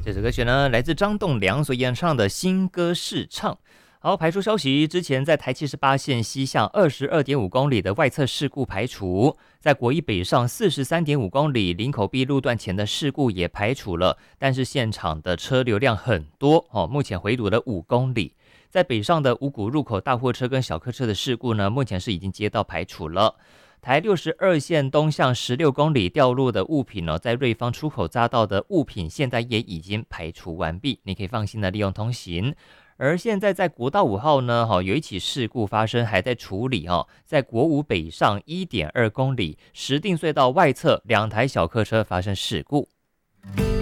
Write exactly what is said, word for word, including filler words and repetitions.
这首歌曲呢，来自张栋梁所演唱的新歌试唱。好，排除消息，之前在台七十八线西向二十二点五公里的外侧事故排除，在国一北上四十三点五公里林口碧路段前的事故也排除了，但是现场的车流量很多哦，目前回堵了五公里。在北上的五股入口大货车跟小客车的事故呢，目前是已经接到排除了。台六十二线东向十六公里掉落的物品呢，在瑞芳出口匝道的物品现在也已经排除完毕，你可以放心的利用通行。而现在在国道五号呢，有一起事故发生，还在处理，在国五北上 一点二公里石碇隧道外侧两台小客车发生事故。